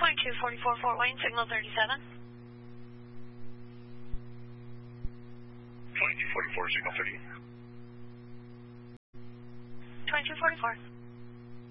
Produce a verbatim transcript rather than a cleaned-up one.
twenty-two forty-four Fort Wayne, signal thirty-seven. twenty-two forty-four, signal thirty. twenty-two forty-four.